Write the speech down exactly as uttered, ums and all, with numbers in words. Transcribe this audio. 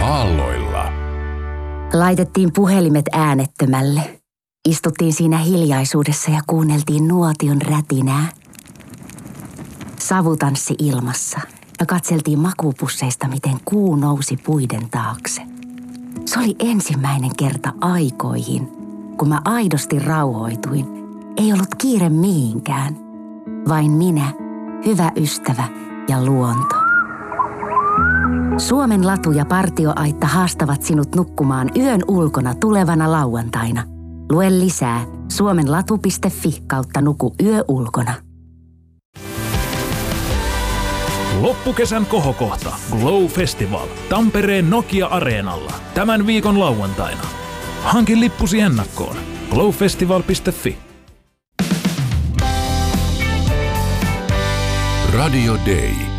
Aalloilla. Laitettiin puhelimet äänettömälle. Istuttiin siinä hiljaisuudessa ja kuunneltiin nuotion rätinää. Savu tanssi ilmassa ja katseltiin makuupusseista, miten kuu nousi puiden taakse. Se oli ensimmäinen kerta aikoihin, kun mä aidosti rauhoituin. Ei ollut kiire mihinkään. Vain minä, hyvä ystävä ja luonto. Suomen latu ja partioaitta haastavat sinut nukkumaan yön ulkona tulevana lauantaina. Lue lisää suomenlatu piste fi kautta nuku yö ulkona. Loppukesän kohokohta Glow Festival Tampereen Nokia-areenalla tämän viikon lauantaina. Hankin lippusi ennakkoon glow festival piste fi. Radio Day.